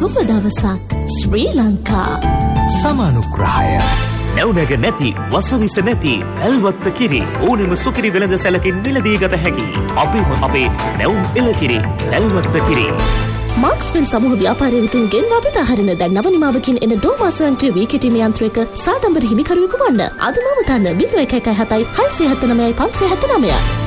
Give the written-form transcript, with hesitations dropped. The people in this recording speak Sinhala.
සුබ දවසක් ශ්‍රී ලංකා. සමානුග්‍රහය නැවුනග නැති වසවිස නැති ඇල්වත්ත කිරි ඕනෙම සුකිරි වෙළඳ සැලකින් මිලදී ගත හැකි අපේම අපේ නැවුම් එළකිරි ඇල්වත්ත කිරි. මාක්ස්වෙල් සමූහ ව්‍යාපාරය විසින් ගෙන්වා බෙදා හරින දැන් නව නිමාවකින් එන ඩෝමා ස්වයංක්‍රීය වී කිටීම යන්ත්‍රයක සාඩම්බර හිමිකරුවෙකු වන්න. අද මම තන්න 0117 679 579